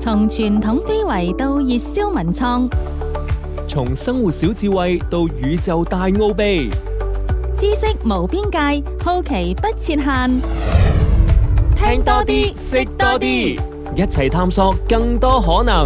從傳統非遺到熱銷文創， 從生活小智慧到宇宙大奧秘， 知識無邊界，好奇不設限。 聽多啲，識多啲，一齊探索更多可能。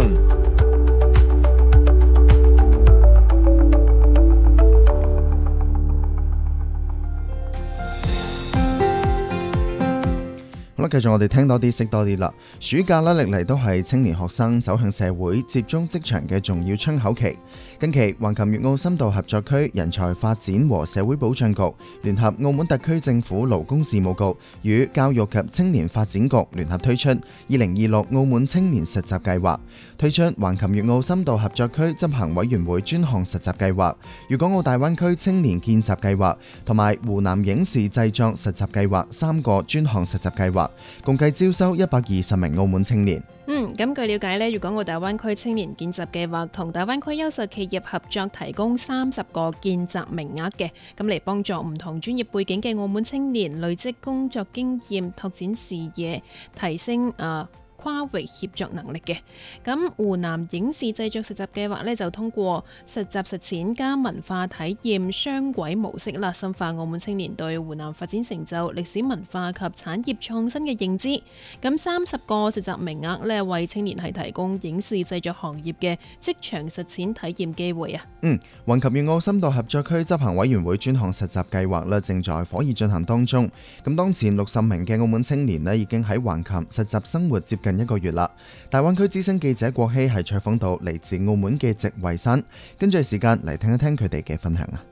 好啦，繼續我哋聽多啲，識多啲啦。暑假咧，歷嚟都係青年學生走向社會、接觸職場嘅重要窗口期。近期，橫琴粵澳深度合作區人才發展和社會保障局聯合澳門特區政府勞工事務局與教育及青年發展局聯合推出2026澳門青年實習計劃，推出橫琴粵澳深度合作區執行委員會專項實習計劃、粵港澳大灣區青年見習計劃同埋湖南影視製作實習計劃3個專項實習計劃。共計招收120名澳門青年。 咁據了解呢，粵港澳大灣區青年見習計劃同大灣區優秀企業合作，提供30個見習名額嘅，咁嚟幫助唔同專業背景嘅澳門青年累積工作經驗，拓展視野，提升跨域協作能力嘅。咁湖南影視製作實習計劃呢，就通過實習實踐加文化體驗雙軌模式啦，深化澳門青年對湖南發展成就、歷史文化及產業創新嘅認知。咁30個實習名額呢，為青年係提供影視製作行業嘅職場實踐體驗機會啊。 橫琴粵澳深度合作區執行委員會專項實習計劃呢，正在火熱進行當中。咁當前60名嘅澳門青年呢，已經喺橫琴實習生活接近1個月啦。大灣區資深記者郭希係採訪到嚟自澳門嘅席慧珊，跟住時間嚟聽一聽佢哋嘅分享啊。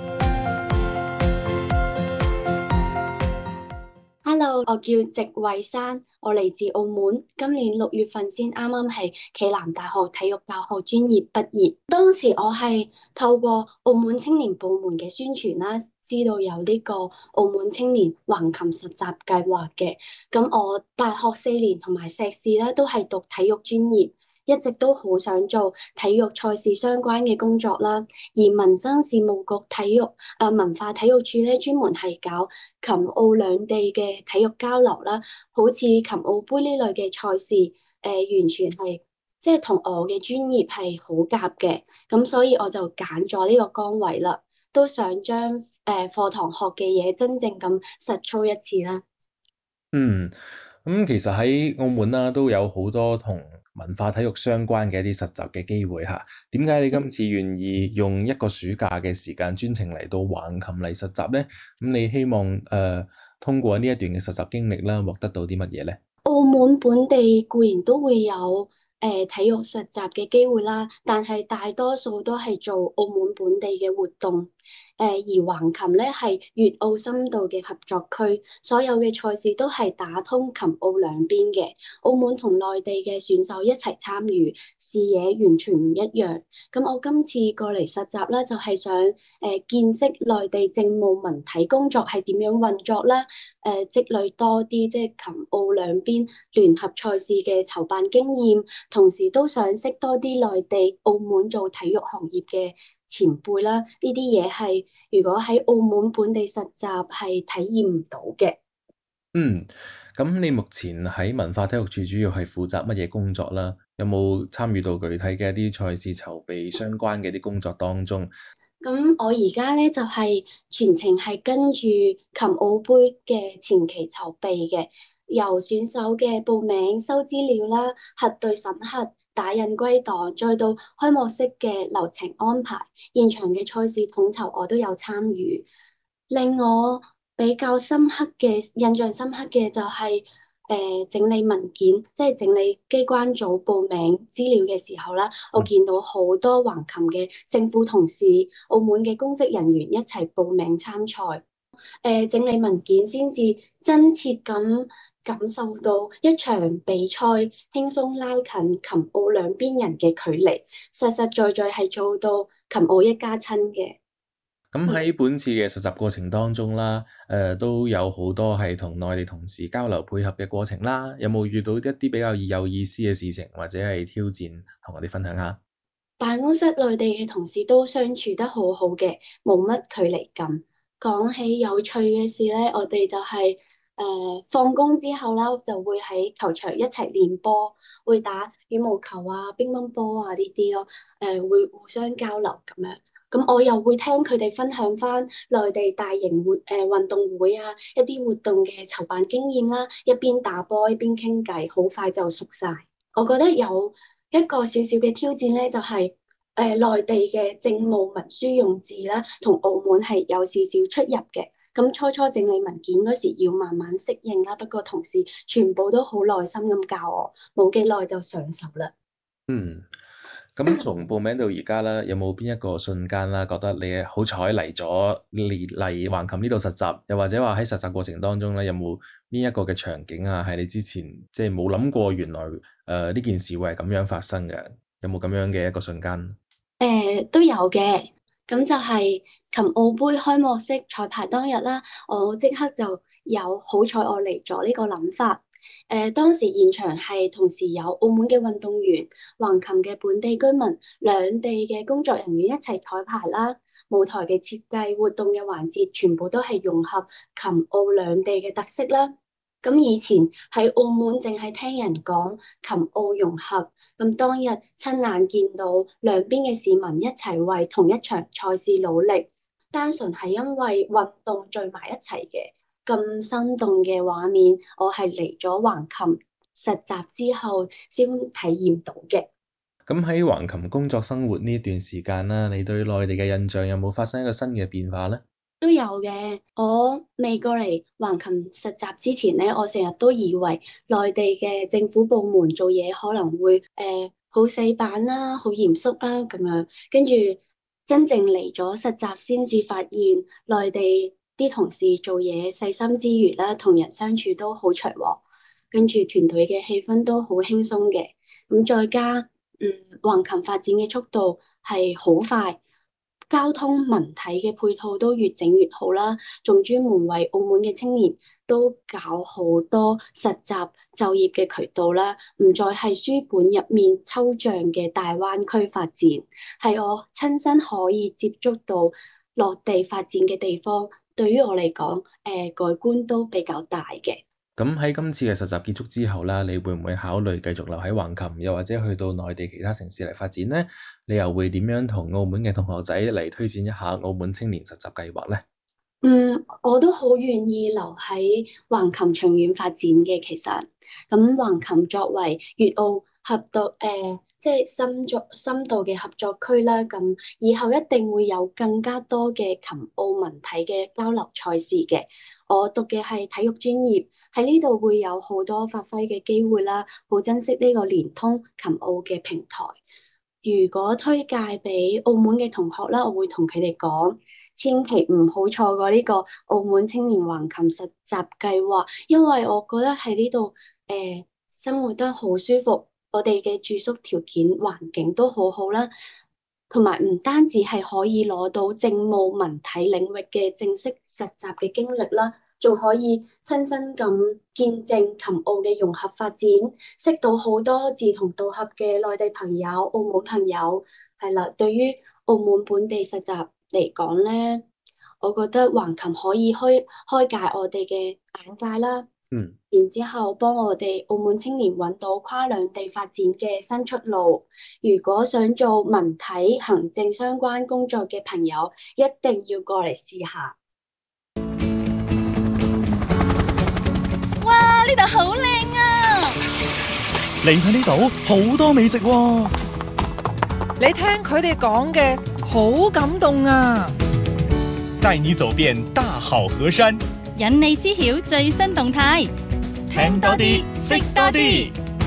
Hello，我叫席慧珊，我嚟自澳門，今年6月份先啱啱係暨南大學體育教學專業畢業。當時我係透過澳門青年部門嘅宣傳啦，知道有呢個澳門青年橫琴實習計劃嘅。咁我大學4年同埋碩士咧都係讀體育專業，一直都好想做體育賽事相關嘅工作啦。而民生事務局文化體育處咧專門係搞琴澳兩地嘅體育交流啦，好似琴澳杯呢類嘅賽事，完全係即係同我嘅專業係好夾嘅。咁所以我就揀咗呢個崗位啦，都想將課堂學嘅嘢真正咁實操一次啦。 咁其實喺澳門啦，都有好多同文化體育相關嘅一啲實習嘅機會嚇。點解你今次願意用一個暑假嘅時間專程嚟到橫琴嚟實習呢？咁你希望通過呢一段嘅實習經歷啦，獲得到啲乜嘢呢？ 澳門本地固然都會有體育實習嘅機會啦，但係大多數都係做澳門本地嘅活動。而橫琴咧係粵澳深度嘅合作區，所有嘅賽事都係打通琴澳兩邊嘅。澳門同內地嘅選手一齊參與，視野完全唔一樣。咁我今次過嚟實習咧，就係想見識內地政務文體工作係點樣運作啦，積累多啲即係琴澳兩邊聯合賽事嘅籌辦經驗，同時都想識多啲內地、澳門做體育行業嘅前輩啦，呢啲嘢係如果喺澳門本地實習係體驗唔到嘅。 咁你目前喺文化體育處主要係負責乜嘢工作啦？有冇參與到具體嘅一啲賽事籌備相關嘅啲工作當中？ 咁我而家咧就係全程係跟住琴澳杯嘅前期籌備嘅，由選手嘅報名、收資料啦、核對審核、打印歸檔，再到開幕式嘅流程安排，現場嘅賽事統籌我都有參與。令我比較印象深刻嘅就係整理文件，即係整理機關組報名資料嘅時候啦，我見到好多橫琴嘅政府同事、澳門嘅公職人員一齊報名參賽。整理文件先至真切咁感受到一場比賽輕鬆拉近琴澳兩邊人嘅距離，實實在在係做到琴澳一家親嘅。 咁喺本次嘅實習過程當中啦，都有好多係同內地同事交流配合嘅過程啦。有冇遇到一啲比較有意思嘅事情或者係挑戰，同我哋分享下？ 辦公室內地嘅同事都相處得好好嘅，冇乜距離感。講起有趣嘅事咧，我哋就係放工之後啦，就會喺球場一齊練波，會打羽毛球啊、乒乓波啊呢啲咯，會互相交流咁樣。咁我又會聽佢哋分享翻內地大型運動會啊，一啲活動嘅籌辦經驗啦，一邊打波一邊傾偈，好快就熟晒。我覺得有一個少少嘅挑戰咧，就係內地嘅政務文書用字啦，同澳門係有少少出入嘅。咁初初整理文件嗰時要慢慢適應啦，不過同事全部都好耐心咁教我，冇幾耐就上手啦。 咁從報名到而家啦，有冇邊一個瞬間啦，覺得你好彩嚟橫琴呢度實習，又或者話喺實習過程當中咧，有冇邊一個嘅場景啊，係你之前即係冇諗過原來呢件事會係咁樣發生嘅？有冇咁樣嘅一個瞬間？ 都有嘅。咁就係琴澳杯開幕式彩排當日啦，我即刻就有好彩我嚟咗呢個諗法。當時現場係同時有澳門嘅運動員、橫琴嘅本地居民、兩地嘅工作人員一齊彩排啦。舞台嘅設計、活動嘅環節，全部都係融合琴澳兩地嘅特色啦。咁以前喺澳門淨係聽人講琴澳融合，咁當日親眼見到兩邊嘅市民一齊為同一場賽事努力，單純係因為運動聚埋一齊嘅咁生動嘅畫面，我係嚟咗橫琴實習之後先體驗到嘅。 咁喺橫琴工作生活呢段時間啦，你對內地嘅印象有冇發生一個新嘅變化呢？ 都有嘅。我未過嚟橫琴實習之前咧，我成日都以為內地嘅政府部門做嘢可能會好死板啦，好嚴肅啦咁樣。跟住真正嚟咗實習先至發現，內地啲同事做嘢細心之餘啦，同人相處都好隨和，跟住團隊嘅氣氛都好輕鬆嘅。咁再加橫琴發展嘅速度係好快。交通文體嘅配套都越整越好啦，仲專門為澳門嘅青年都搞好多實習就業嘅渠道啦，唔再係書本入面抽象嘅大灣區發展，係我親身可以接觸到落地發展嘅地方。對於我嚟講，改觀都比較大嘅。 咁喺今次嘅實習結束之後啦，你會唔會考慮繼續留喺橫琴，又或者去到內地其他城市嚟發展呢？你又會點樣同澳門嘅同學仔嚟推薦一下澳門青年實習計劃呢？ 我都好願意留喺橫琴長遠發展嘅。其實咁橫琴作為粵澳合作即係深度嘅合作區啦，咁以後一定會有更加多嘅琴澳文體嘅交流賽事嘅。我讀嘅係體育專業，喺呢度會有好多發揮嘅機會啦，好珍惜呢個連通琴澳嘅平台。如果推介俾澳門嘅同學啦，我會同佢哋講，千祈唔好錯過呢個澳門青年橫琴實習計劃，因為我覺得喺呢度生活得好舒服。我哋嘅住宿條件、環境都好好啦，同埋唔單止係可以攞到政務文體領域嘅正式實習嘅經歷啦，仲可以親身咁見證琴澳嘅融合發展，識到好多志同道合嘅內地朋友、澳門朋友。係啦，對於澳門本地實習嚟講咧，我覺得橫琴可以開解我哋嘅眼界啦。然之後幫我哋澳門青年揾到跨兩地發展嘅新出路。如果想做文體行政相關工作嘅朋友，一定要過嚟試下。 哇！呢度好靚啊！ 嚟睇呢度好多美食喎。 你聽佢哋講嘅好感動啊！ 帶你走遍大好河山， 引你知曉最新動態， 聽多啲，識多啲。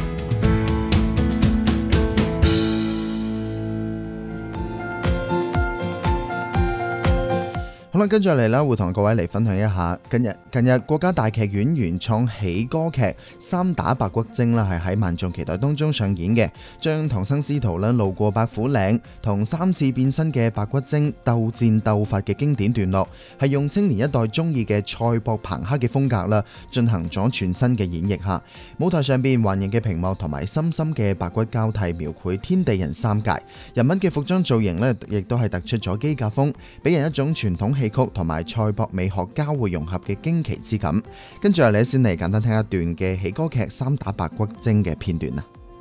好啦，跟住嚟啦，會同各位嚟分享一下近日國家大劇院原創喜歌劇《三打白骨精》啦，係喺萬眾期待當中上演嘅，將唐僧師徒啦路過白虎嶺同3次變身嘅白骨精鬥戰鬥法嘅經典段落，係用青年一代中意嘅賽博朋克嘅風格啦，進行咗全新嘅演繹下。舞台上邊環形嘅屏幕同埋深深嘅白骨交替描繪天地人三界，人物嘅服裝造型呢亦都係突出咗機甲風，俾人一種傳統氣戲曲同埋賽博美學交匯融合嘅驚奇之感。跟住你先嚟簡單聽一段嘅喜歌劇《三打白骨精》嘅片段啊。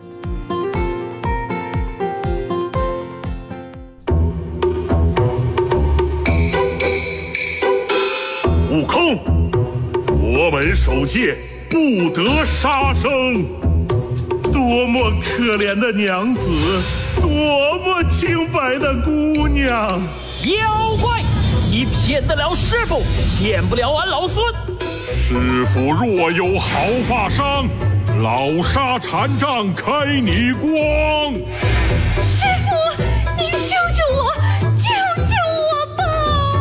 悟空，佛门守戒，不得杀生。多么可怜的娘子，多么清白的姑娘！ 妖怪，你骗得了师傅，骗不了俺老孙。 师傅若有好发伤，老沙禅杖开你光。 师傅，您救救我，救救我吧！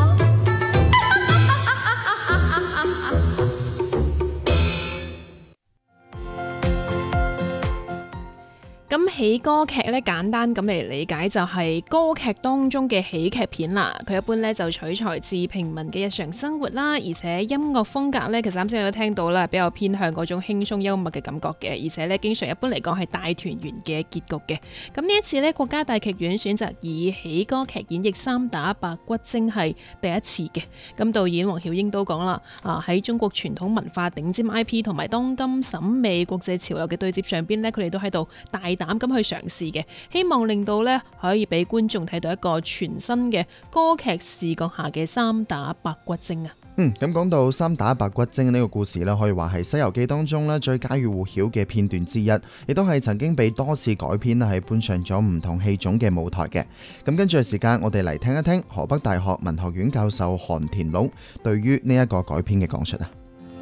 咁喜歌劇咧，簡單咁嚟理解就係歌劇當中嘅喜劇片啦。佢一般咧就取材自平民嘅日常生活啦，而且音樂風格咧，其實啱先有聽到啦，比較偏向嗰種輕鬆幽默嘅感覺嘅，而且咧經常一般嚟講係大團圓嘅結局嘅。咁呢一次咧，國家大劇院選擇以喜歌劇演繹《三打白骨精》係第一次嘅。咁導演黃曉英都講啦，喺中國傳統文化頂尖 IP 同埋當今審美國際潮流嘅對接上邊咧，佢哋都喺度大膽咁去嘗試嘅，希望令到咧可以俾觀眾睇到一個全新嘅歌劇視覺下嘅三打白骨精啊！ 咁講到三打白骨精呢個故事咧，可以話係《西遊記》當中咧最家喻戶曉嘅片段之一，亦都係曾經被多次改編係搬上咗唔同戲種嘅舞台嘅。咁跟住嘅時間，我哋嚟聽一聽河北大學文學院教授韓田龍對於呢一個改編嘅講述啊。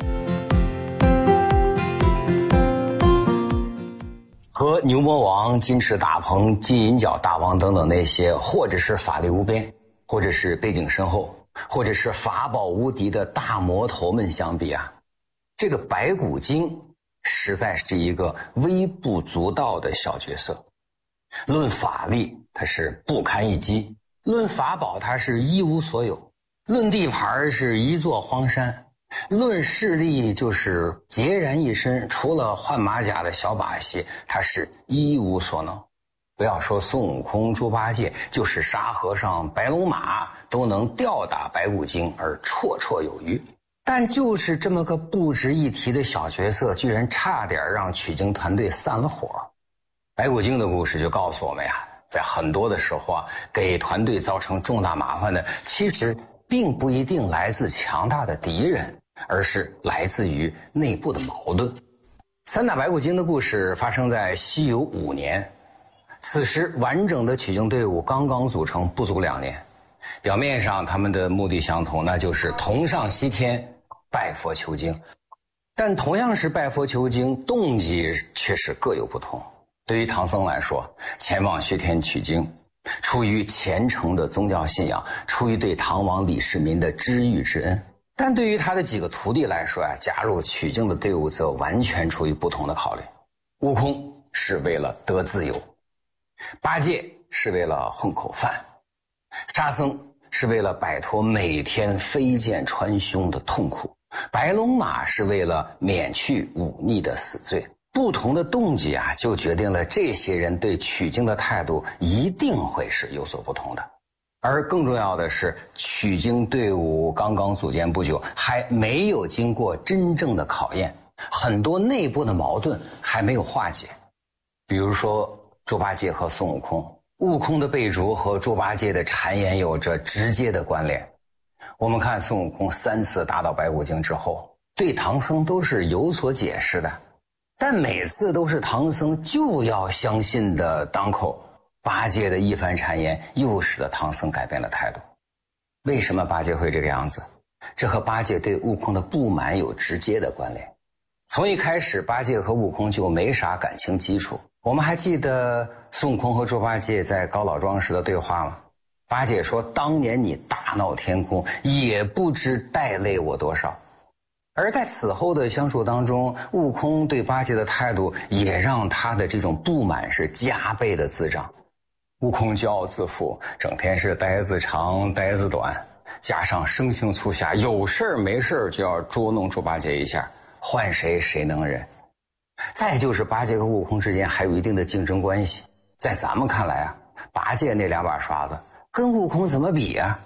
和牛魔王、金翅大鵬、金银角大王等等那些，或者是法力无边，或者是背景深厚，或者是法宝无敌的大魔头们相比啊，这个白骨精实在是一个微不足道的小角色。论法力，它是不堪一击；论法宝，它是一无所有；论地盘，是一座荒山。论势力就是孑然一身，除了换马甲的小把戏，他是一无所能。不要说孙悟空、猪八戒，就是沙和尚、白龙马都能吊打白骨精而绰绰有余。但就是这么个不值一提的小角色，居然差点让取经团队散了伙。白骨精的故事就告诉我们呀，在很多的时候啊，给团队造成重大麻烦的，其实并不一定来自强大的敌人，而是来自于内部的矛盾。三打白骨精的故事发生在西游5年，此时完整的取经队伍刚刚组成，不足2年。表面上他们的目的相同，那就是同上西天拜佛求经。但同样是拜佛求经，动机却是各有不同。对于唐僧来说，前往西天取经，出于虔诚的宗教信仰，出于对唐王李世民的知遇之恩。但对于他的几个徒弟来说加入取经的队伍则完全出于不同的考虑。悟空是为了得自由，八戒是为了混口饭，沙僧是为了摆脱每天飞剑穿胸的痛苦，白龙马是为了免去忤逆的死罪。不同的动机就决定了这些人对取经的态度一定会是有所不同的。而更重要的是，取经队伍刚刚组建不久，还没有经过真正的考验，很多内部的矛盾还没有化解。比如说猪八戒和孙悟空，悟空的被逐和猪八戒的谗言有着直接的关联。我们看孙悟空3次打倒白骨精之后，对唐僧都是有所解释的，但每次都是唐僧就要相信的当口。八戒的一番谗言又使得唐僧改变了态度。为什么八戒会这个样子？这和八戒对悟空的不满有直接的关联。从一开始，八戒和悟空就没啥感情基础。我们还记得孙悟空和猪八戒在高老庄时的对话吗？八戒说，当年你大闹天宫，也不知带累我多少。而在此后的相处当中，悟空对八戒的态度也让他的这种不满是加倍的滋长。悟空骄傲自负，整天是呆子长呆子短，加上生性粗狭，有事没事就要捉弄猪八戒一下，换谁谁能忍。再就是八戒和悟空之间还有一定的竞争关系，在咱们看来八戒那2把刷子跟悟空怎么比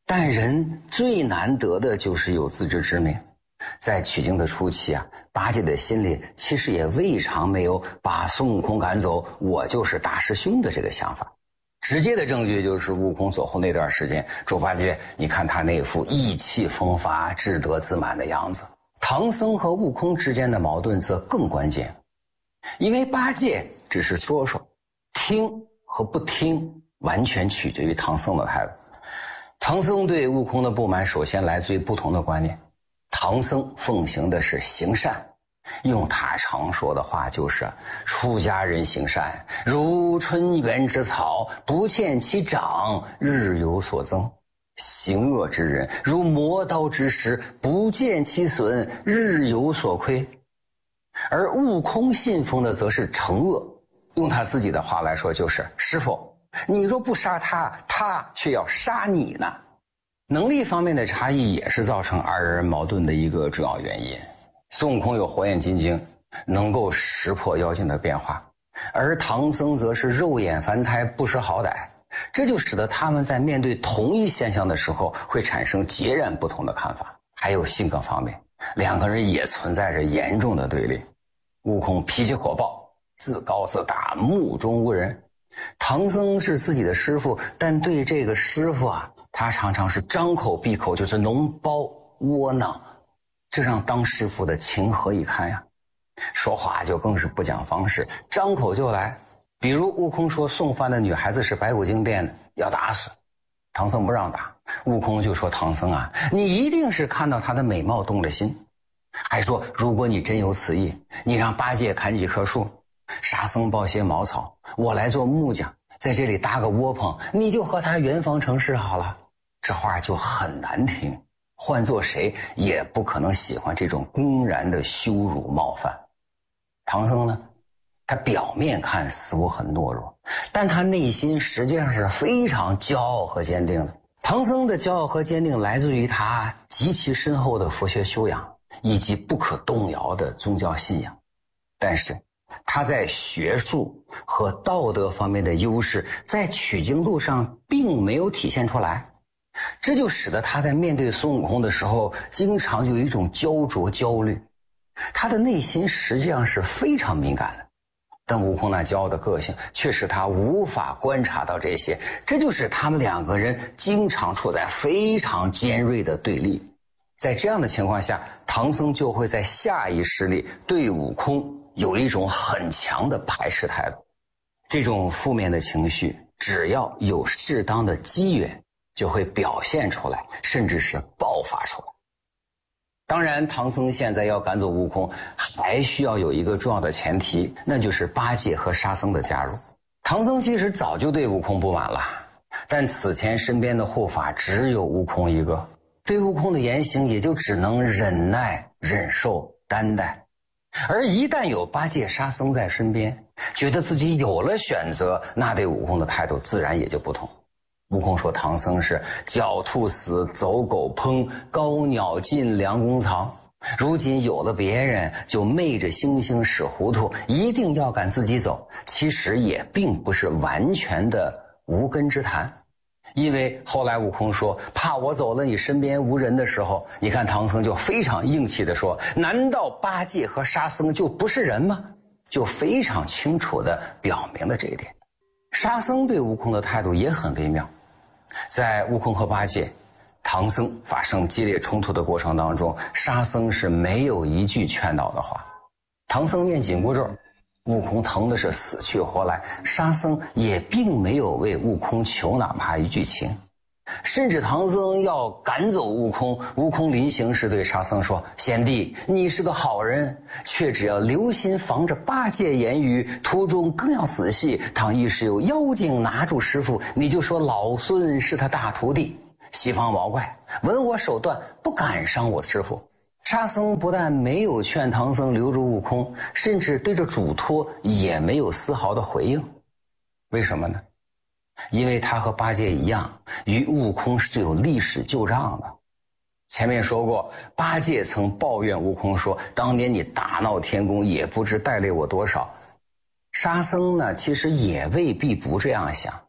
但人最难得的就是有自知之明。在取经的初期啊，八戒的心里其实也未尝没有把孙悟空赶走，我就是大师兄的这个想法。直接的证据就是悟空走后那段时间，猪八戒你看他那副意气风发、志得自满的样子。唐僧和悟空之间的矛盾则更关键，因为八戒只是说说，听和不听完全取决于唐僧的态度。唐僧对悟空的不满首先来自于不同的观念。唐僧奉行的是行善，用他常说的话就是出家人行善如春园之草，不见其长，日有所增；行恶之人如磨刀之石，不见其损，日有所亏。而悟空信奉的则是惩恶，用他自己的话来说就是师父，你若不杀他，他却要杀你呢。能力方面的差异也是造成二人矛盾的一个主要原因。孙悟空有火眼金睛，能够识破妖精的变化，而唐僧则是肉眼凡胎，不识好歹，这就使得他们在面对同一现象的时候会产生截然不同的看法。还有性格方面，两个人也存在着严重的对立。悟空脾气火爆，自高自大，目中无人。唐僧是自己的师傅，但对这个师傅啊，他常常是张口闭口就是脓包窝囊，这让当师傅的情何以堪呀！说话就更是不讲方式，张口就来。比如悟空说送饭的女孩子是白骨精变的，要打死。唐僧不让打，悟空就说唐僧啊，你一定是看到她的美貌动了心。还说如果你真有此意，你让八戒砍几棵树，沙僧抱些茅草，我来做木匠，在这里搭个窝棚，你就和他圆房成事好了。这话就很难听，换做谁也不可能喜欢这种公然的羞辱冒犯。唐僧呢，他表面看似乎很懦弱，但他内心实际上是非常骄傲和坚定的。唐僧的骄傲和坚定来自于他极其深厚的佛学修养以及不可动摇的宗教信仰，但是他在学术和道德方面的优势在取经路上并没有体现出来，这就使得他在面对孙悟空的时候经常有一种焦灼焦虑。他的内心实际上是非常敏感的，但悟空那骄傲的个性却使他无法观察到这些，这就使他们两个人经常处在非常尖锐的对立。在这样的情况下，唐僧就会在下意识里对悟空有一种很强的排斥态度。这种负面的情绪只要有适当的机缘就会表现出来，甚至是爆发出来。当然唐僧现在要赶走悟空还需要有一个重要的前提，那就是八戒和沙僧的加入。唐僧其实早就对悟空不满了，但此前身边的护法只有悟空一个，对悟空的言行也就只能忍耐、忍受、担待。而一旦有八戒、沙僧在身边，觉得自己有了选择，那对悟空的态度自然也就不同。悟空说唐僧是狡兔死，走狗烹，高鸟尽，良弓藏。如今有了别人，就昧着猩猩使糊涂，一定要赶自己走。其实也并不是完全的无根之谈，因为后来悟空说怕我走了你身边无人的时候，你看唐僧就非常硬气的说，难道八戒和沙僧就不是人吗？就非常清楚的表明了这一点。沙僧对悟空的态度也很微妙，在悟空和八戒、唐僧发生激烈冲突的过程当中，沙僧是没有一句劝导的话。唐僧念紧箍咒，悟空疼的是死去活来，沙僧也并没有为悟空求哪怕一句情。甚至唐僧要赶走悟空，悟空临行时对沙僧说，贤弟，你是个好人，却只要留心防着八戒言语，途中更要仔细，倘一时有妖精拿住师傅，你就说老孙是他大徒弟。西方毛怪闻我手段，不敢伤我师傅。沙僧不但没有劝唐僧留住悟空，甚至对着嘱托也没有丝毫的回应。为什么呢？因为他和八戒一样，与悟空是有历史旧账的。前面说过，八戒曾抱怨悟空说，当年你大闹天宫，也不知带累我多少。沙僧呢，其实也未必不这样想。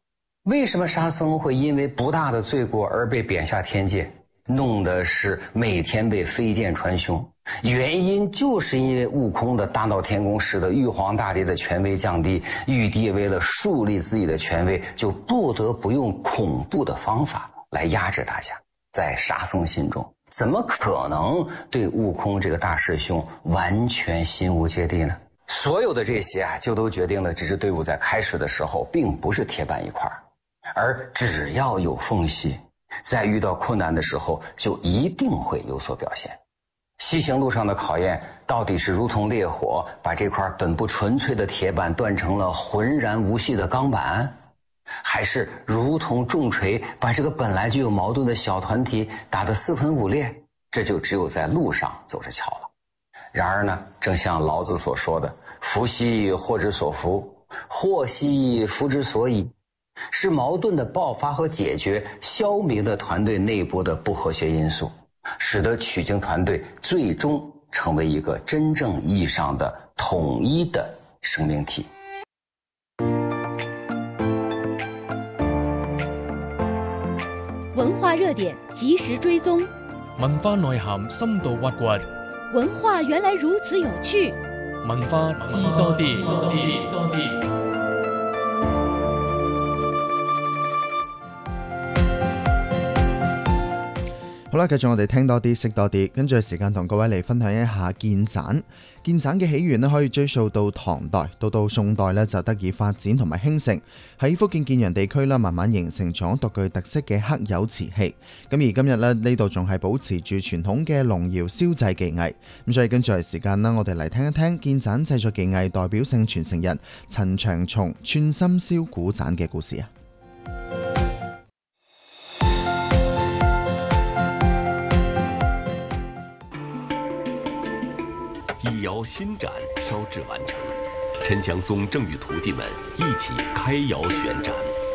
为什么沙僧会因为不大的罪过而被贬下天界，弄得是每天被飞剑穿胸？原因就是因为悟空的大闹天宫，使得玉皇大帝的权威降低，玉帝为了树立自己的权威，就不得不用恐怖的方法来压制大家。在沙僧心中，怎么可能对悟空这个大师兄完全心无芥蒂呢？所有的这些就都决定了这支队伍在开始的时候并不是铁板一块，而只要有缝隙，在遇到困难的时候就一定会有所表现。西行路上的考验到底是如同烈火把这块本不纯粹的铁板锻成了浑然无细的钢板，还是如同重锤把这个本来就有矛盾的小团体打得四分五裂？这就只有在路上走着瞧了。然而呢，正像老子所说的，福兮祸之所伏，祸兮福之所倚，是矛盾的爆发和解决消弭了团队内部的不和谐因素，使得取经团队最终成为一个真正意义上的统一的生命体。 文化热点及时追踪， 文化內涵深度挖掘， 文化原来如此有趣， 文化知多啲。 好啦，繼續我哋聽多啲，識多啲，跟住時間同各位嚟分享一下建盞。建盞嘅起源咧，可以追溯到唐代，到宋代咧就得以發展同埋興盛。喺福建建陽地區啦，慢慢形成咗獨具特色嘅刻有瓷器。咁而今日咧呢度仲係保持住傳統嘅龍窯燒製技藝。咁所以跟住嚟時間啦，我哋嚟聽一聽建盞製作技藝代表性傳承人陳長松串心燒古盞嘅故事啊！ 一窑新盏烧制完成，陈祥松正与徒弟们一起开窑选盏。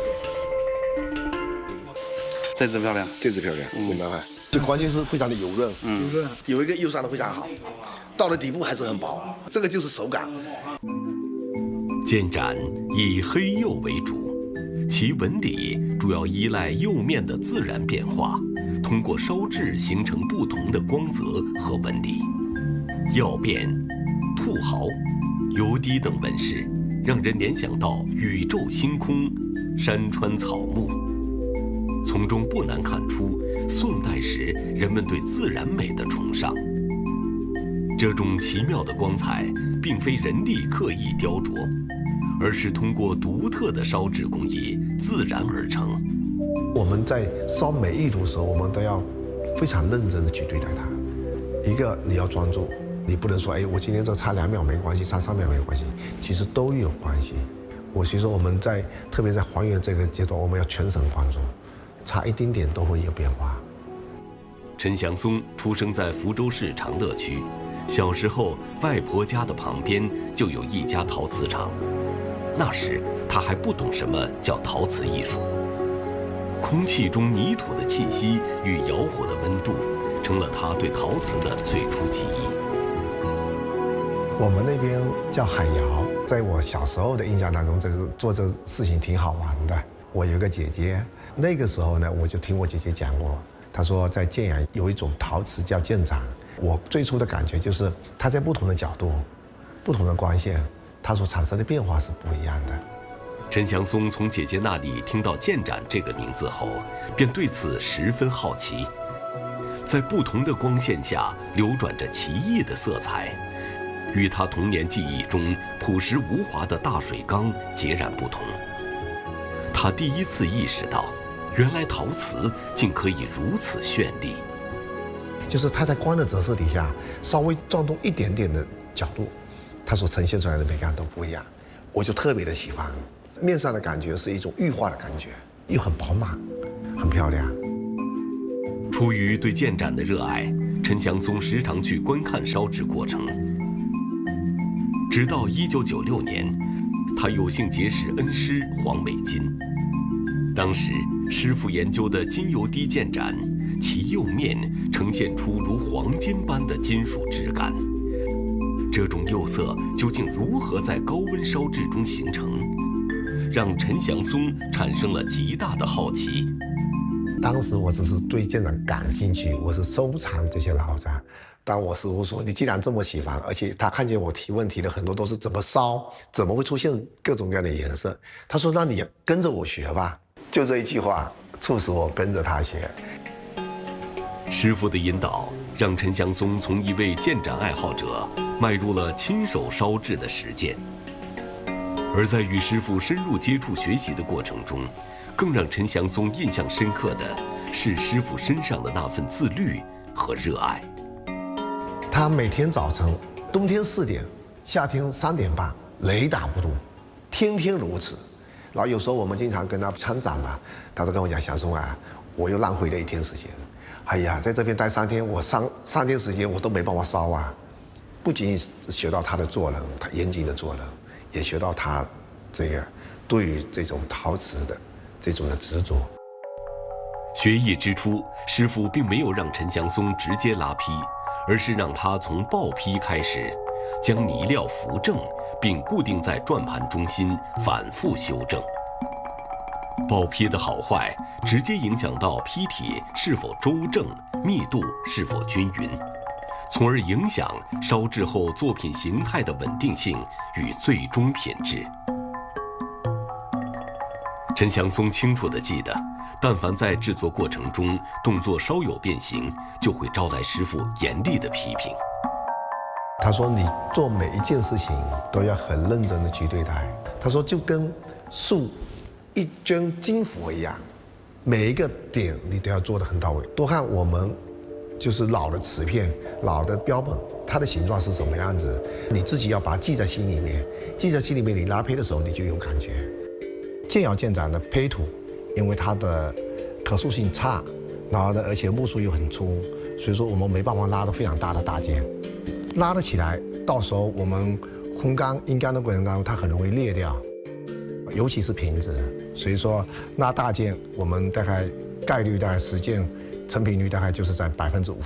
这只漂亮， 这只漂亮，明白吗？这关键是非常的油润，油润，有一个釉上的非常好，到了底部还是很薄，这个就是手感。 建盏以黑釉为主，其纹理主要依赖釉面的自然变化，通过烧制形成不同的光泽和纹理。曜变、兔毫、油滴等纹饰，让人联想到宇宙星空、山川草木，从中不难看出宋代时人们对自然美的崇尚。这种奇妙的光彩，并非人力刻意雕琢，而是通过独特的烧制工艺自然而成。 我们在烧每一炉时候，我们都要非常认真的去对待它。一个你要专注。你不能说，我今天这差2秒没关系，差3秒没关系，其实都有关系。所以说我们特别在还原这个阶段，我们要全神贯注，差一丁点都会有变化。 陈祥松出生在福州市长乐区，小时候外婆家的旁边就有一家陶瓷厂，那时他还不懂什么叫陶瓷艺术。空气中泥土的气息与窑火的温度，成了他对陶瓷的最初记忆。 我们那边叫海窑，在我小时候的印象当中，做这个事情挺好玩的。我有个姐姐，那个时候呢，我就听我姐姐讲过，她说在建阳有一种陶瓷叫建盏。我最初的感觉就是它在不同的角度、不同的光线，它所产生的变化是不一样的。 陈祥松从姐姐那里听到建盏这个名字后，便对此十分好奇。在不同的光线下流转着奇异的色彩，与他童年记忆中朴实无华的大水缸截然不同。他第一次意识到，原来陶瓷竟可以如此绚丽。 就是它在光的折射底下，稍微转动一点点的角度，它所呈现出来的美感都不一样。我就特别的喜欢，面上的感觉是一种玉化的感觉，又很饱满，很漂亮。 出于对建盏的热爱，陈祥松时常去观看烧制过程。直到1996年，他有幸结识恩师黄美金。当时师傅研究的金油滴建盏，其釉面呈现出如黄金般的金属质感。这种釉色究竟如何在高温烧制中形成？ 让陈祥松产生了极大的好奇。 当时我只是对建盏感兴趣，我是收藏这些老盏。但我师傅说，你既然这么喜欢，而且他看见我提问题的很多都是怎么烧，怎么会出现各种各样的颜色，他说那你跟着我学吧。就这一句话促使我跟着他学。 师傅的引导让陈祥松从一位建盏爱好者迈入了亲手烧制的实践。而在与师傅深入接触学习的过程中，更让陈祥松印象深刻的是师傅身上的那份自律和热爱。 他每天早晨，冬天4点，夏天3点半，雷打不动，天天如此。然后有时候我们经常跟他参展嘛，他都跟我讲，祥松啊，我又浪费了1天时间。哎呀，在这边待3天，我3天时间我都没办法烧啊。不仅学到他的做人，他严谨的做人，也学到他这个对于这种陶瓷的这种的执着。 学艺之初，师傅并没有让陈祥松直接拉坯，而是让他从爆坯开始，将泥料扶正，并固定在转盘中心，反复修正。爆坯的好坏直接影响到坯体是否周正，密度是否均匀，从而影响烧制后作品形态的稳定性与最终品质。陈祥松清楚地记得，但凡在制作过程中动作稍有变形，就会招来师傅严厉的批评。 他说你做每一件事情都要很认真的去对待。他说就跟塑一尊金佛一样，每一个点你都要做得很到位。多看我们就是老的瓷片、老的标本，它的形状是什么样子，你自己要把它记在心里面。记在心里面，你拉坯的时候你就有感觉。建窑建盏的坯土，因为它的可塑性差，然后呢，而且木数又很粗，所以说我们没办法拉得非常大的大件，拉得起来，到时候我们烘干、阴干的过程当中，它很容易裂掉，尤其是瓶子。所以说拉大件，我们大概概率大概10件，成品率大概就是在50%，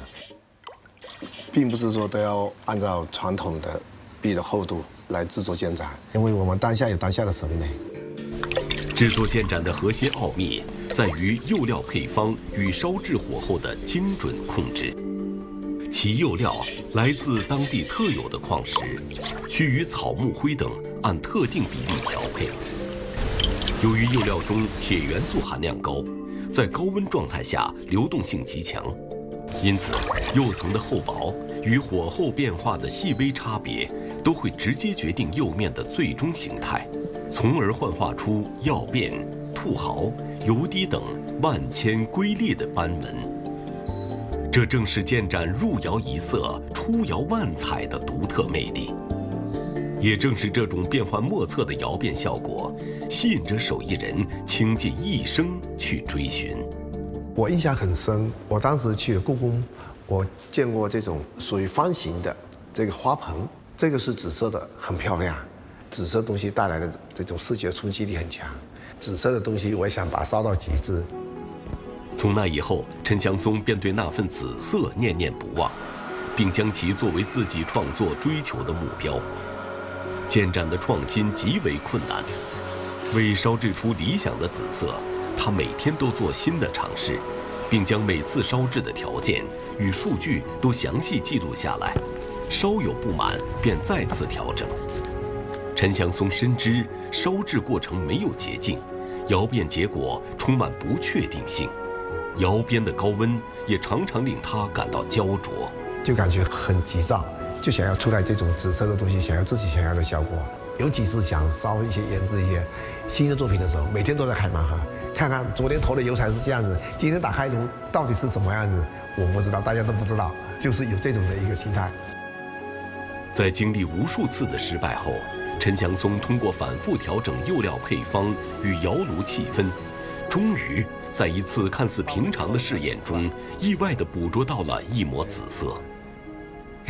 并不是说都要按照传统的壁的厚度来制作建盏，因为我们当下有当下的审美。 制作建盏的核心奥秘在于釉料配方与烧制火候的精准控制。其釉料来自当地特有的矿石，需与草木灰等按特定比例调配。由于釉料中铁元素含量高，在高温状态下流动性极强，因此釉层的厚薄与火候变化的细微差别都会直接决定釉面的最终形态，从而幻化出曜变、兔毫、油滴等万千瑰丽的斑纹。这正是建盏入窑一色、出窑万彩的独特魅力。也正是这种变幻莫测的窑变效果，吸引着手艺人倾尽一生去追寻。 我印象很深，我当时去了故宫，我见过这种属于方形的这个花盆，这个是紫色的，很漂亮。紫色东西带来的这种视觉冲击力很强，紫色的东西我也想把它烧到极致。 从那以后，陈祥松便对那份紫色念念不忘，并将其作为自己创作追求的目标。建盏的创新极为困难，为烧制出理想的紫色，他每天都做新的尝试，并将每次烧制的条件与数据都详细记录下来，稍有不满便再次调整。陈祥松深知烧制过程没有捷径，窑变结果充满不确定性，窑边的高温也常常令他感到焦灼， 就感觉很急躁，就想要出来这种紫色的东西，想要自己想要的效果。尤其是想烧一些研制一些新的作品的时候，每天都在开盲盒，看看昨天投的油彩是这样子，今天打开图到底是什么样子，我不知道，大家都不知道，就是有这种的一个心态。 在经历无数次的失败后，陈祥松通过反复调整釉料配方与窑炉气氛，终于在一次看似平常的试验中，意外地捕捉到了一抹紫色。